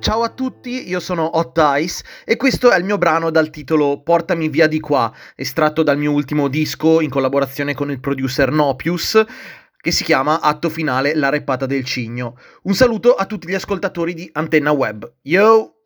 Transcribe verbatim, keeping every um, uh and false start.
Ciao a tutti, io sono Hot Ice e questo è il mio brano dal titolo Portami via di qua, estratto dal mio ultimo disco in collaborazione con il producer Nopius, che si chiama Atto finale, la reppata del cigno. Un saluto a tutti gli ascoltatori di Antenna Web. Yo!